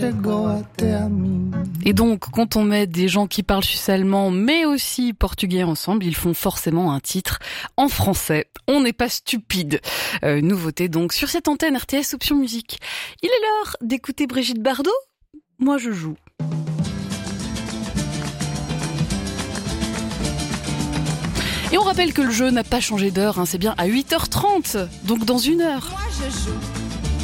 Et donc, quand on met des gens qui parlent suisse-allemand, mais aussi portugais ensemble, ils font forcément un titre en français. On n'est pas stupide. Nouveauté donc sur cette antenne RTS Option Musique. Il est l'heure d'écouter Brigitte Bardot. Moi, je joue. Et on rappelle que le jeu n'a pas changé d'heure, c'est bien à 8h30, donc dans une heure. Moi, je joue.